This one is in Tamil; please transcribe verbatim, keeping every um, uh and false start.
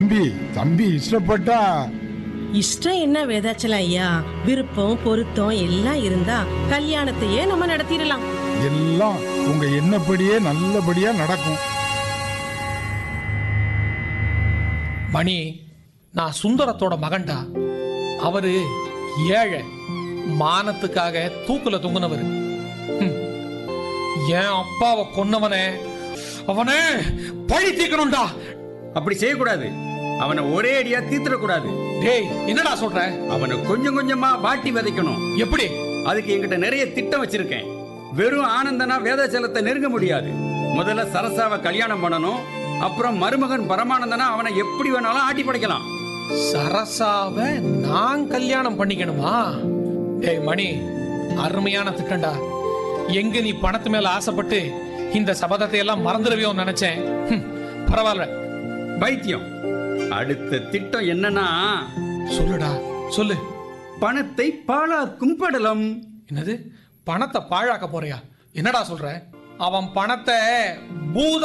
தம்பி தம்பி இஷ்டப்பட்டா. இஷ்டம் என்ன வேதாச்சலம் ஐயா, விருப்பம் பொருத்தம் எல்லாம் இருந்தா கல்யாணத்தையே நம்ம நடத்திடலாம். எல்லாம் உங்க எண்ணப்படியே நல்லபடியா நடக்கும். மணி, நான் சுந்தரத்தோட மகன்டா. அவரு ஏழை, மானத்துக்காக தூக்குல தொங்குனவர். என் அப்பாவை கொன்னவனே அவனே பழி தீர்க்கணும்டா. அப்படி செய்யக்கூடாது. அவனை ஒரே அடியா தீர்த்திடக்கூடாது. டேய், என்னடா சொல்ற? அவனை கொஞ்சம் கொஞ்சமா வாட்டி விதைக்கணும். எப்படி? அதுக்கு என்கிட்ட நிறைய திட்டம் வச்சிருக்கேன். வெறும் ஆனந்தனா வேதாச்சலத்தை நெருங்க முடியாது. முதல்ல சரசாவை கல்யாணம் பண்ணணும். அப்புறம் மருமகன் பரமானந்தனா அவனை எப்படி வேணாலும் ஆட்டி படைக்கலாம். சரசாவை நான் கல்யாணம் பண்ணிக்கணுமா? டேய் மணி, அருமையான திட்டம்டா. எங்க நீ பணத்து மேல ஆசைப்பட்டு இந்த சபதத்தை எல்லாம் மறந்துடுவியோ நினைச்சேன். பரவாயில்ல. பைத்தியம். அடுத்த திட்டம் என்னன்னா, சொல்லுடா சொல்லு. பணத்தை பாழாக்கும் படலம். என்னது? பணத்தை பாழாக்க போறியா? என்னடா சொல்ற? அவன் பணத்தை பூத